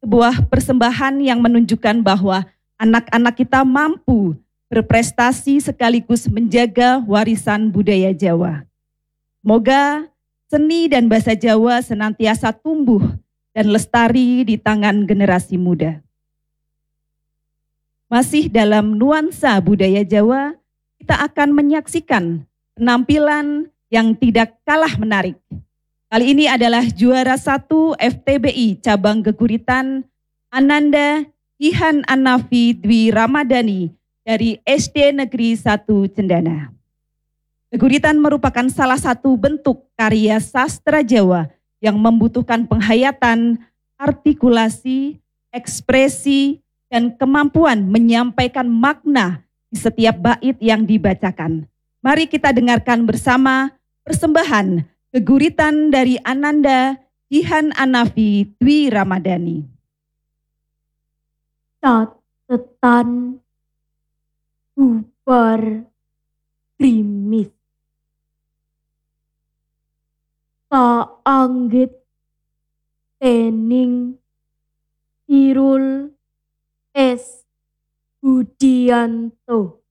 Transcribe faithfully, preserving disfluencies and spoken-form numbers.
sebuah persembahan yang menunjukkan bahwa anak-anak kita mampu berprestasi sekaligus menjaga warisan budaya Jawa. Semoga seni dan bahasa Jawa senantiasa tumbuh dan lestari di tangan generasi muda. Masih dalam nuansa budaya Jawa, kita akan menyaksikan penampilan yang tidak kalah menarik. Kali ini adalah juara satu F T B I cabang Geguritan Ananda Ihan Anafi Dwi Ramadhani dari S D Negeri satu Cendana. Geguritan merupakan salah satu bentuk karya sastra Jawa yang membutuhkan penghayatan, artikulasi, ekspresi, dan kemampuan menyampaikan makna di setiap bait yang dibacakan. Mari kita dengarkan bersama persembahan Geguritan dari Ananda Ihan Anafi Dwi Ramadhani. Catetan bubar grimis kaanggit dening Irul S. Budianto